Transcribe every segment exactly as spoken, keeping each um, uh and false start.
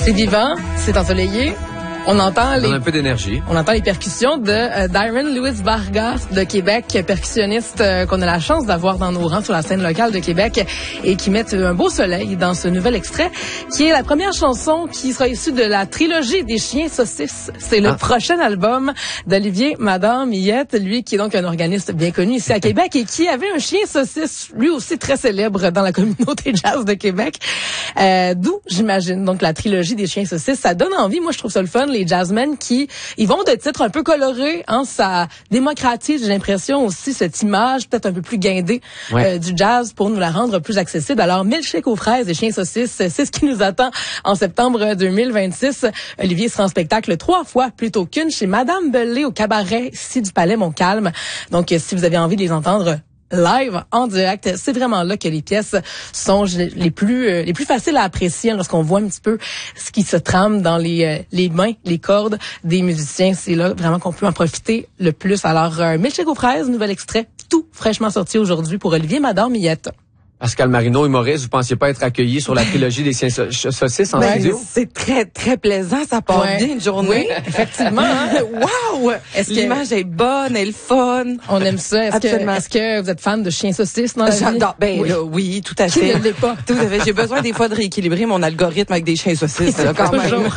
C'est vivant, c'est ensoleillé. On entend les, un peu d'énergie. On entend les percussions de euh, Darren Lewis Vargas de Québec, percussionniste euh, qu'on a la chance d'avoir dans nos rangs sur la scène locale de Québec et qui met un beau soleil dans ce nouvel extrait, qui est la première chanson qui sera issue de la trilogie des Chiens Saucisses. C'est le ah. prochain album d'Olivier Madame Millette, lui qui est donc un organiste bien connu ici à Québec et qui avait un chien saucisse, lui aussi très célèbre dans la communauté jazz de Québec. Euh, d'où, j'imagine, donc la trilogie des Chiens Saucisses. Ça donne envie, moi je trouve ça le fun, les jazzmen qui ils vont de titres un peu colorés, hein, ça démocratise, j'ai l'impression aussi cette image peut-être un peu plus guindée ouais. euh, du jazz pour nous la rendre plus accessible. Alors Milkshake aux fraises et Chiens Saucisses, c'est ce qui nous attend en septembre deux mille vingt-six. Olivier sera en spectacle trois fois plutôt qu'une chez Madame Belé au cabaret ici du Palais Montcalm. Donc si vous avez envie de les entendre live, en direct, c'est vraiment là que les pièces sont les plus euh, les plus faciles à apprécier hein, lorsqu'on voit un petit peu ce qui se trame dans les euh, les mains, les cordes des musiciens. C'est là vraiment qu'on peut en profiter le plus. Alors, euh, Milkshake aux fraises, nouvel extrait, tout fraîchement sorti aujourd'hui pour Olivier Madame Millette. Pascal Marino, humoriste, vous pensiez pas être accueilli sur la trilogie des Chiens Saucisses en ben, studio? C'est très, très plaisant. Ça part ouais. bien une journée. Oui, effectivement. Hein? Wow! Est-ce L'image que... est bonne, elle est fun. On aime ça. Est-ce que, est-ce que vous êtes fan de Chiens Saucisses dans la vie? J'adore. Ben, oui. Là, oui, tout à fait. Qui ne l'est pas? Tout à fait. J'ai besoin des fois de rééquilibrer mon algorithme avec des Chiens Saucisses, là, quand même.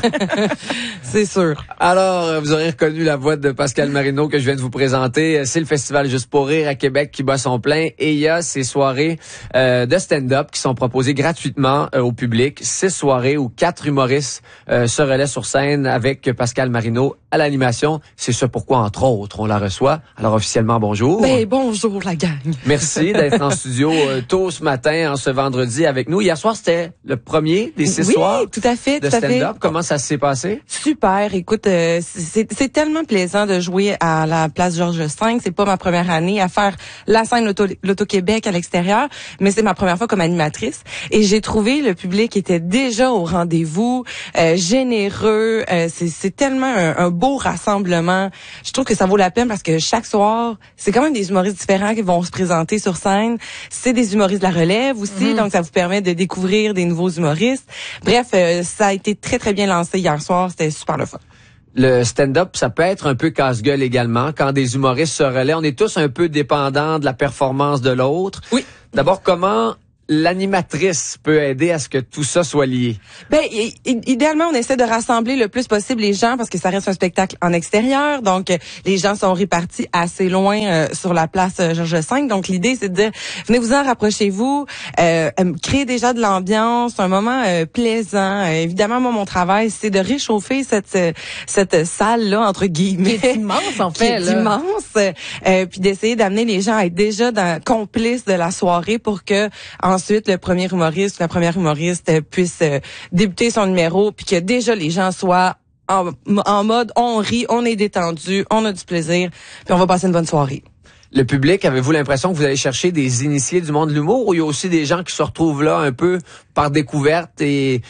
C'est sûr. Alors, vous aurez reconnu la voix de Pascal Marino que je viens de vous présenter. C'est le Festival Juste pour rire à Québec qui bat son plein et il y a ces soirées euh, de stand-up qui sont proposés gratuitement euh, au public. Six soirées où quatre humoristes euh, se relaient sur scène avec Pascal Marino à l'animation. C'est ce pourquoi, entre autres, on la reçoit. Alors, officiellement, bonjour. Ben, bonjour, la gang. Merci d'être en studio euh, tôt ce matin, en ce vendredi, avec nous. Hier soir, c'était le premier des six oui, soirs tout à fait, de tout à stand-up. fait. Comment ça s'est passé? Super. Écoute, euh, c'est, c'est tellement plaisant de jouer à la place Georges cinq. C'est pas ma première année à faire la scène L'Auto, L'Auto-Québec à l'extérieur, mais c'est ma première fois comme animatrice. Et j'ai trouvé le public était déjà au rendez-vous, euh, généreux. Euh, c'est, c'est tellement un, un beau rassemblement. Je trouve que ça vaut la peine parce que chaque soir, c'est quand même des humoristes différents qui vont se présenter sur scène. C'est des humoristes de la relève aussi, mm-hmm. donc ça vous permet de découvrir des nouveaux humoristes. Bref, euh, ça a été très, très bien lancé hier soir. C'était super le fun. Le stand-up, ça peut être un peu casse-gueule également. Quand des humoristes se relaient, on est tous un peu dépendants de la performance de l'autre. Oui. D'abord, comment l'animatrice peut aider à ce que tout ça soit lié? Ben, idéalement, on essaie de rassembler le plus possible les gens parce que ça reste un spectacle en extérieur. Donc, les gens sont répartis assez loin euh, sur la place euh, Georges cinq. Donc, l'idée, c'est de dire, venez-vous-en, rapprochez-vous, euh, euh, créez déjà de l'ambiance, un moment euh, plaisant. Euh, évidemment, moi, mon travail, c'est de réchauffer cette cette salle-là, entre guillemets. Qui est immense, en fait. Qui est là. immense. Euh, puis d'essayer d'amener les gens à être déjà dans, complices de la soirée pour que, en Ensuite, le premier humoriste ou la première humoriste puisse euh, débuter son numéro, puis que déjà les gens soient en, en mode on rit, on est détendu, on a du plaisir, puis on va passer une bonne soirée. Le public, avez-vous l'impression que vous allez chercher des initiés du monde de l'humour ou il y a aussi des gens qui se retrouvent là un peu par découverte et...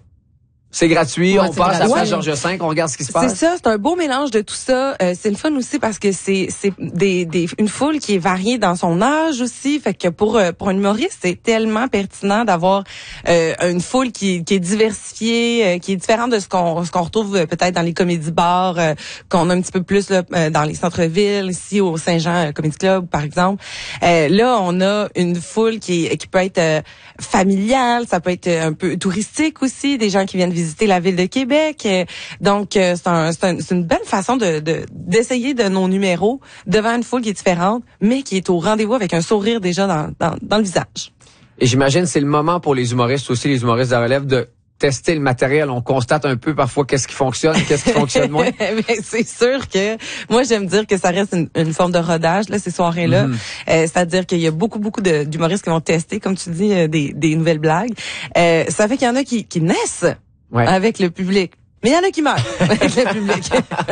C'est gratuit, ouais, on passe à la Georges cinq, on regarde ce qui se passe. C'est ça, c'est un beau mélange de tout ça. Euh, c'est le fun aussi parce que c'est c'est des, des une foule qui est variée dans son âge aussi, fait que pour pour un humoriste, c'est tellement pertinent d'avoir euh, une foule qui qui est diversifiée, euh, qui est différente de ce qu'on ce qu'on retrouve euh, peut-être dans les comédies bars, euh, qu'on a un petit peu plus là, euh, dans les centres-villes, ici au Saint-Jean euh, Comedy Club par exemple. Euh, là, on a une foule qui qui peut être euh, familiale, ça peut être un peu touristique aussi, des gens qui viennent visiter visiter la ville de Québec. Donc, c'est, un, c'est, un, c'est une belle façon de, de d'essayer de nos numéros devant une foule qui est différente, mais qui est au rendez-vous avec un sourire déjà dans, dans, dans le visage. Et j'imagine c'est le moment pour les humoristes aussi, les humoristes de la relève, de tester le matériel. On constate un peu parfois qu'est-ce qui fonctionne, qu'est-ce qui fonctionne moins. Mais c'est sûr que moi j'aime dire que ça reste une, une forme de rodage là ces soirées-là. Mm-hmm. Euh, c'est-à-dire qu'il y a beaucoup beaucoup de, d'humoristes qui vont tester, comme tu dis, euh, des, des nouvelles blagues. Euh, ça fait qu'il y en a qui, qui naissent. Ouais. Avec le public. Mais il y en a qui meurent avec le public.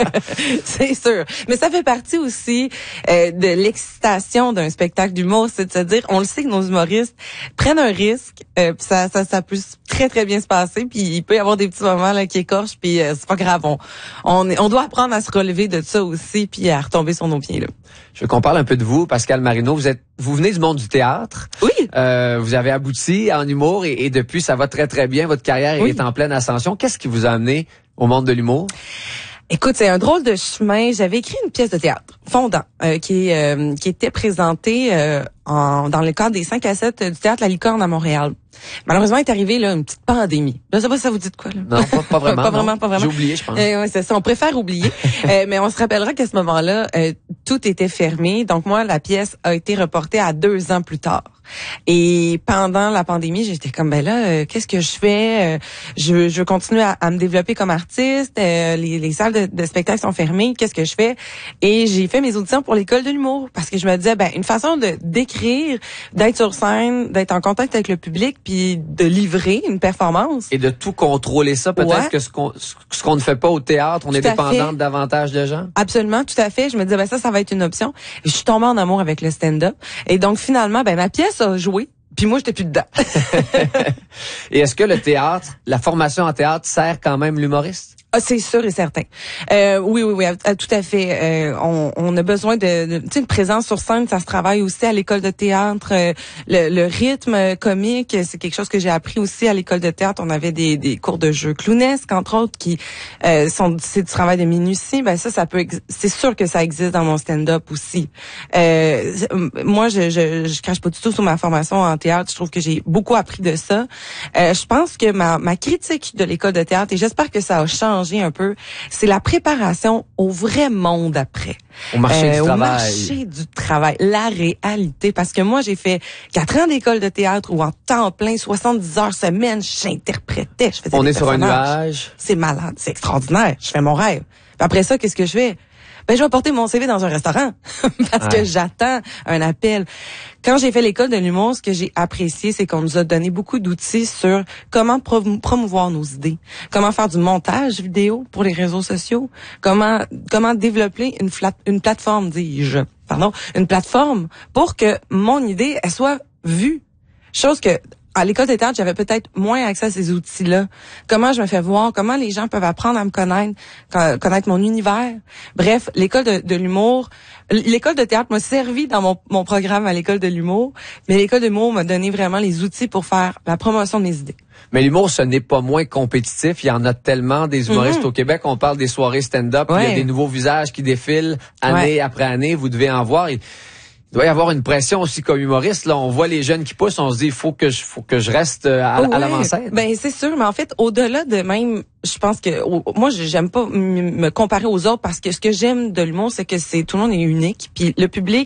C'est sûr. Mais ça fait partie aussi euh, de l'excitation d'un spectacle d'humour, c'est de se dire, on le sait que nos humoristes prennent un risque, euh, puis ça, ça, ça peut très très bien se passer, puis il peut y avoir des petits moments là qui écorchent, puis euh, c'est pas grave. On, on, on doit apprendre à se relever de ça aussi, puis à retomber sur nos pieds là. Je veux qu'on parle un peu de vous, Pascal Marino. Vous êtes vous venez du monde du théâtre. Oui. Euh, vous avez abouti en humour et, et depuis, ça va très, très bien. Votre carrière oui. est en pleine ascension. Qu'est-ce qui vous a amené au monde de l'humour? Écoute, c'est un drôle de chemin. J'avais écrit une pièce de théâtre, Fondant, euh, qui, euh, qui était présentée euh, en, dans le cadre des cinq à sept du théâtre La Licorne à Montréal. Malheureusement, est arrivée là une petite pandémie. Je sais pas si ça vous dit de quoi là. Non, pas, pas vraiment. pas vraiment, pas vraiment. J'ai oublié, je pense. Euh, ouais, c'est ça. On préfère oublier. euh, mais on se rappellera qu'à ce moment-là, euh, tout était fermé. Donc moi, la pièce a été reportée à deux ans plus tard. Et pendant la pandémie, j'étais comme ben là, euh, qu'est-ce que je fais? Euh, je, je veux continuer à, à me développer comme artiste. Euh, les, les salles de, de spectacle sont fermées. Qu'est-ce que je fais? Et j'ai fait mes auditions pour l'école de l'humour parce que je me disais ben une façon de d'écrire, d'être sur scène, d'être en contact avec le public, puis de livrer une performance. Et de tout contrôler ça, peut-être ouais. que ce qu'on ce qu'on ne fait pas au théâtre, on tout est dépendante davantage de gens. Absolument, tout à fait. Je me disais ben ça, ça va être une option. Et je suis tombée en amour avec le stand-up. Et donc finalement, ben ma pièce a joué. Puis moi, j'étais plus dedans. Et est-ce que le théâtre, la formation en théâtre sert quand même l'humoriste? Ah, c'est sûr et certain. Euh, oui, oui, oui, tout à fait. Euh, on, on a besoin de, de tu sais, une présence sur scène. Ça se travaille aussi à l'école de théâtre. Euh, le, le rythme comique, c'est quelque chose que j'ai appris aussi à l'école de théâtre. On avait des, des cours de jeu clownesque, entre autres, qui euh, sont c'est du travail de minutie. Ben ça, ça peut, c'est sûr que ça existe dans mon stand-up aussi. Euh, moi, je, je, je crache pas du tout sur ma formation en théâtre. Je trouve que j'ai beaucoup appris de ça. Euh, je pense que ma, ma critique de l'école de théâtre, et j'espère que ça a changé un peu, c'est la préparation au vrai monde après. Au marché euh, du travail. Au marché du travail, la réalité. Parce que moi, j'ai fait quatre ans d'école de théâtre où en temps plein, soixante-dix heures semaine, j'interprétais, je faisais On des est sur un personnages. nuage. C'est malade, c'est extraordinaire. Je fais mon rêve. Puis après ça, qu'est-ce que je fais? Ben, je vais porter mon C V dans un restaurant parce ouais. que j'attends un appel. Quand j'ai fait l'école de l'humour, ce que j'ai apprécié, c'est qu'on nous a donné beaucoup d'outils sur comment prom- promouvoir nos idées, comment faire du montage vidéo pour les réseaux sociaux, comment comment développer une, flat- une plateforme, dis-je, pardon, une plateforme pour que mon idée elle soit vue. Chose que à l'école de théâtre, j'avais peut-être moins accès à ces outils-là. Comment je me fais voir, comment les gens peuvent apprendre à me connaître, connaître mon univers. Bref, l'école de, de l'humour, l'école de théâtre m'a servi dans mon, mon programme à l'école de l'humour, mais l'école de l'humour m'a donné vraiment les outils pour faire la promotion de mes idées. Mais l'humour, ce n'est pas moins compétitif. Il y en a tellement des humoristes mm-hmm. au Québec. On parle des soirées stand-up. Ouais. Il y a des nouveaux visages qui défilent année ouais. après année. Vous devez en voir. Il Il doit y avoir une pression aussi comme humoriste. Là, on voit les jeunes qui poussent, on se dit il faut que je faut que je reste à, oh, à l'avant-scène. Ben c'est sûr, mais en fait, au-delà de même, je pense que au, moi j'aime pas m- me comparer aux autres parce que ce que j'aime de l'humour, c'est que c'est tout le monde est unique, puis le public